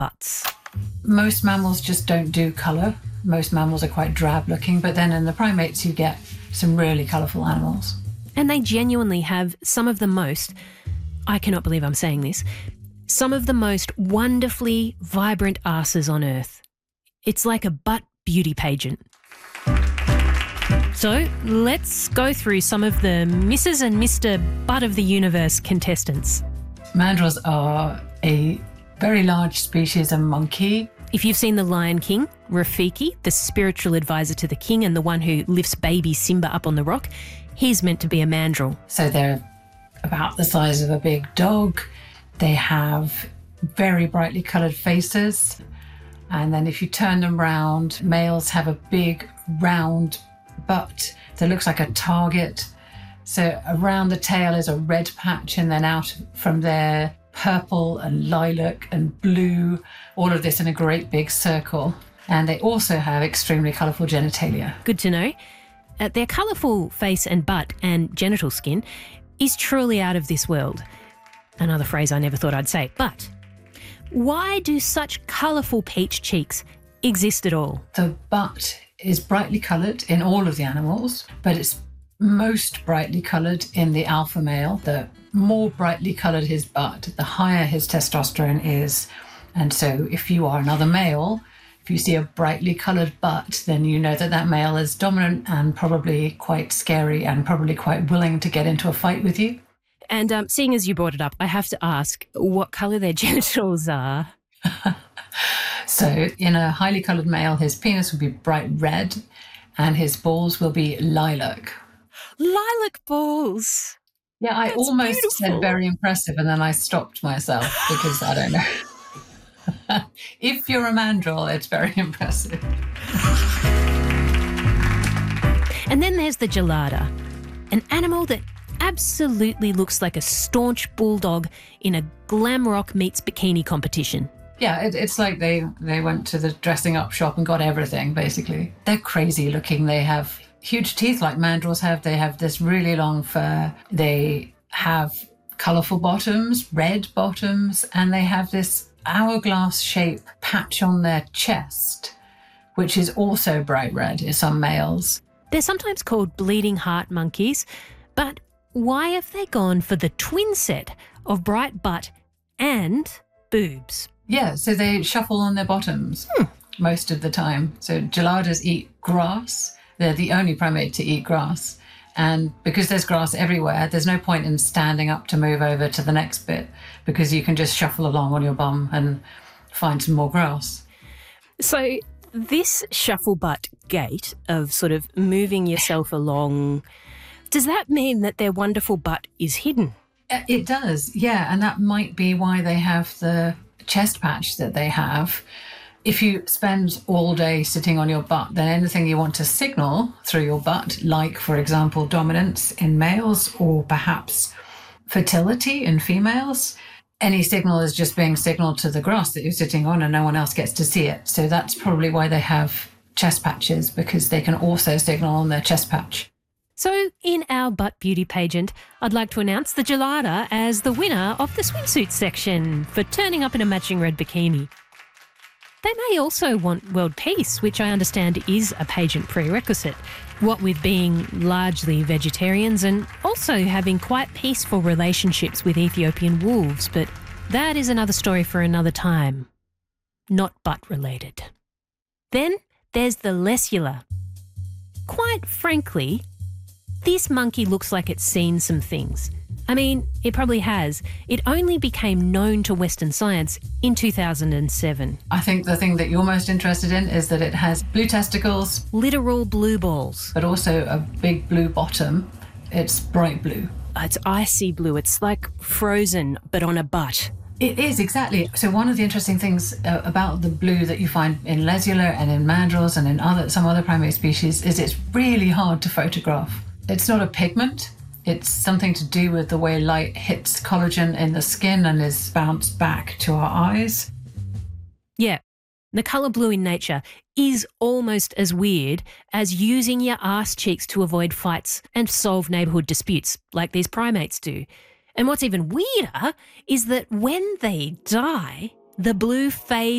butts? Most mammals just don't do colour. Most mammals are quite drab looking, but then in the primates you get some really colourful animals. And they genuinely have some of the most, I cannot believe I'm saying this, some of the most wonderfully vibrant asses on Earth. It's like a butt beauty pageant. So let's go through some of the Mrs. and Mr. Butt of the Universe contestants. Mandrills are a very large species of monkey. If you've seen The Lion King, Rafiki, the spiritual advisor to the king and the one who lifts baby Simba up on the rock, he's meant to be a mandrill. So they're about the size of a big dog. They have very brightly coloured faces. And then if you turn them round, males have a big round butt that looks like a target. So around the tail is a red patch, and then out from there, purple and lilac and blue, all of this in a great big circle. And they also have extremely colourful genitalia. Good to know. Their colourful face and butt and genital skin is truly out of this world. Another phrase I never thought I'd say. But why do such colourful peach cheeks exist at all? The butt is brightly coloured in all of the animals, but it's most brightly coloured in the alpha male. The more brightly coloured his butt, the higher his testosterone is. And so if you are another male, if you see a brightly coloured butt, then you know that that male is dominant and probably quite scary and probably quite willing to get into a fight with you. And seeing as you brought it up, I have to ask what colour their genitals are. So in a highly coloured male, his penis will be bright red and his balls will be lilac. Lilac balls. Yeah, I That's almost beautiful. said very impressive, and then I stopped myself because I don't know. If you're a mandrill, it's very impressive. And then there's the gelada, an animal that absolutely looks like a staunch bulldog in a glam rock meets bikini competition. Yeah, it's like they went to the dressing up shop and got everything, basically. They're crazy looking. They have huge teeth like mandrills have. They have this really long fur. They have colourful bottoms, red bottoms, and they have this hourglass shape patch on their chest, which is also bright red in some males. They're sometimes called bleeding heart monkeys, but why have they gone for the twin set of bright butt and boobs? Yeah, so they shuffle on their bottoms most of the time. So geladas eat grass. They're the only primate to eat grass. And because there's grass everywhere, there's no point in standing up to move over to the next bit because you can just shuffle along on your bum and find some more grass. So this shuffle butt gait of sort of moving yourself along, does that mean that their wonderful butt is hidden? It does, yeah. And that might be why they have the chest patch that they have. If you spend all day sitting on your butt, then anything you want to signal through your butt, like, for example, dominance in males or perhaps fertility in females, any signal is just being signaled to the grass that you're sitting on and no one else gets to see it. So that's probably why they have chest patches, because they can also signal on their chest patch. So in our butt beauty pageant, I'd like to announce the gelada as the winner of the swimsuit section for turning up in a matching red bikini. They may also want world peace, which I understand is a pageant prerequisite, what with being largely vegetarians and also having quite peaceful relationships with Ethiopian wolves, but that is another story for another time. Not butt related. Then there's the Lesula. Quite frankly, this monkey looks like it's seen some things. I mean, it probably has. It only became known to Western science in 2007. I think the thing that you're most interested in is that it has blue testicles, Literal blue balls. but also a big blue bottom. It's bright blue. It's icy blue. It's like frozen, but on a butt. It is, exactly. So one of the interesting things about the blue that you find in Lesula and in mandrills and in some other primate species is it's really hard to photograph. It's not a pigment. It's something to do with the way light hits collagen in the skin and is bounced back to our eyes. Yeah, the colour blue in nature is almost as weird as using your ass cheeks to avoid fights and solve neighbourhood disputes like these primates do. And what's even weirder is that when they die, the blue fades